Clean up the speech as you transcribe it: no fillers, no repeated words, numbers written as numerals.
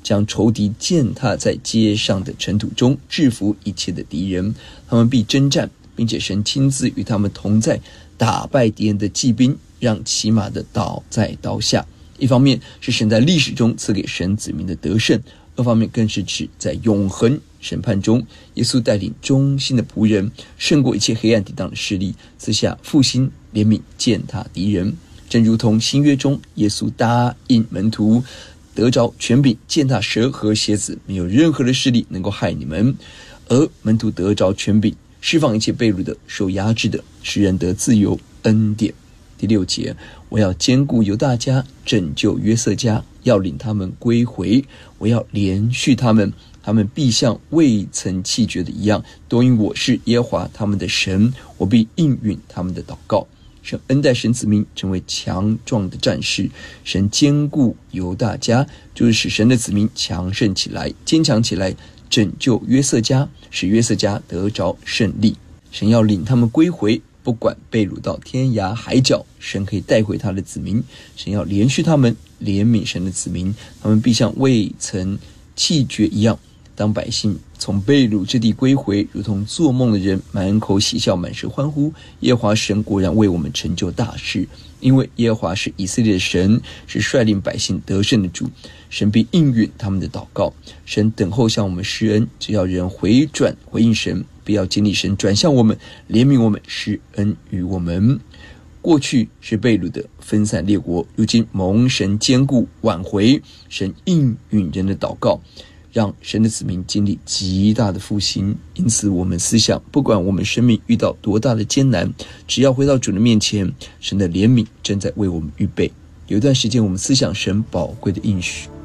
将仇敌践踏在街上的尘土中，制服一切的敌人。他们必征战，并且神亲自与他们同在，打败敌人的骑兵，让骑马的倒在刀下。一方面是神在历史中赐给神子民的得胜，二方面更是指在永恒审判中，耶稣带领忠心的仆人胜过一切黑暗抵挡的势力，赐下复兴、怜悯、践踏敌人。正如同新约中耶稣答应门徒得着权柄践踏蛇和蝎子，没有任何的势力能够害你们，而门徒得着权柄释放一切被掳的、受压制的，使人得自由恩典。第6节，我要坚固犹大家，拯救约瑟家，要领他们归回，我要连续他们，他们必像未曾弃绝的一样，都因我是耶和华他们的神，我必应允他们的祷告。神恩待神子民成为强壮的战士，神坚固犹大家，就是使神的子民强盛起来、坚强起来，拯救约瑟家，使约瑟家得着胜利。神要领他们归回，不管被掳到天涯海角，神可以带回他的子民。神要连续他们，怜悯神的子民，他们必像未曾弃绝一样。当百姓从被掳之地归回，如同做梦的人，满口喜笑，满舌欢呼。耶和华神果然为我们成就大事，因为耶和华是以色列的神，是率领百姓得胜的主。神必应允他们的祷告。神等候向我们施恩，只要人回转回应神，必要经历神转向我们，怜悯我们，施恩于我们。过去是被掳的分散列国，如今蒙神坚固挽回，神应允人的祷告，让神的子民经历极大的复兴。因此我们思想，不管我们生命遇到多大的艰难，只要回到主的面前，神的怜悯正在为我们预备。有一段时间我们思想神宝贵的应许，